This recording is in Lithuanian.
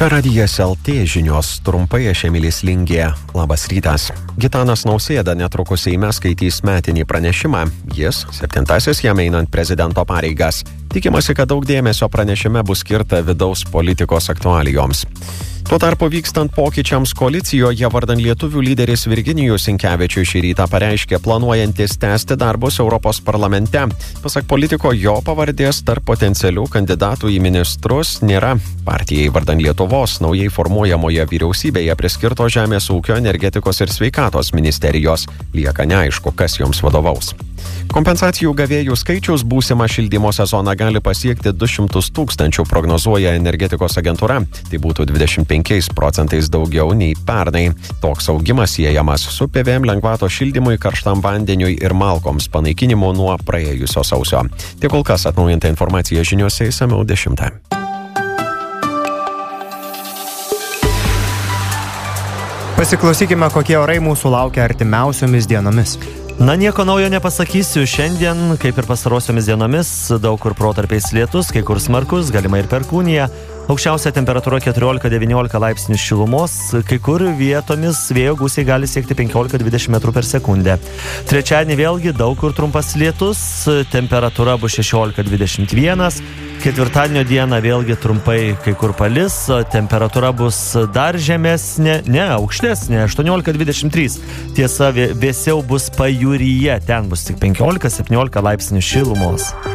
Čia Radijas LT žinios, trumpai aš Emilis Lingė. Labas rytas. Gitanas Nausėda netrukus Seime skaitys metinį pranešimą. Jis 7. jam einant prezidento pareigas. Tikimasi, kad daug dėmesio pranešime bus skirta vidaus politikos aktualijoms. Tuo tarpu vykstant pokyčiams koalicijoje vardan lietuvių lyderis Virginijus Sinkevičius šį rytą pareiškė planuojantis tęsti darbus Europos parlamente. Pasak politiko, jo pavardės tarp potencialių kandidatų į ministrus nėra. Partijai vardan Lietuvos naujai formuojamoje vyriausybėje priskirto žemės ūkio, energetikos ir sveikatos ministerijos. Lieka neaišku, kas joms vadovaus. Kompensacijų gavėjų skaičius būsimą šildymo sezoną gali pasiekti 200 000, prognozuoja energetikos agentūra. Tai būtų 25% daugiau nei pernai. Toks augimas siejamas su PVM lengvato šildymui, karštam vandeniui ir malkoms panaikinimu nuo praėjusio sausio. Tiek kol kas atnaujinta informacija žiniose išsamiau 10. Pasiklausykime, kokie orai mūsų laukia artimiausiomis dienomis. Na, nieko naujo nepasakysiu. Šiandien, kaip ir pastarosiomis dienomis, daug kur protarpiais lietus, kai kur smarkus, galima ir perkūnija. Aukščiausia temperatūra 14-19 laipsnių šilumos, kai kur vietomis vėjo gūsiai gali siekti 15-20 metrų per sekundę. Trečiadienį vėlgi daug kur trumpas lietus, temperatūra bus 16-21. Ketvirtadienio dieną vėlgi trumpai kai kur palis, temperatūra bus dar žemesnė, aukštesnė, 18-23. Tiesa, vėsiau bus pajūryje, ten bus tik 15-17 laipsnių šilumos.